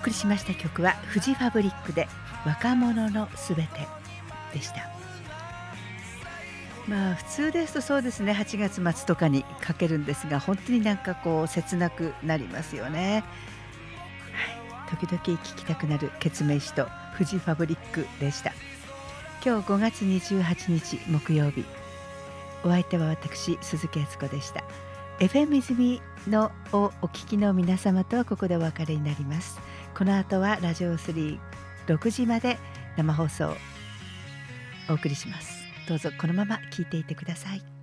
りしました曲はフジファブリックで若者のすべてでした。まあ普通ですとそうですね、8月末とかにかけるんですが、本当になんかこう切なくなりますよね。はい、時々聴きたくなるケツメイシとフジファブリックでした。今日5月28日木曜日、お相手は私鈴木悦子でした。 FM 泉のをお聞きの皆様とはここでお別れになります。この後はラジオ36時まで生放送お送りします。どうぞこのまま聞いていてください。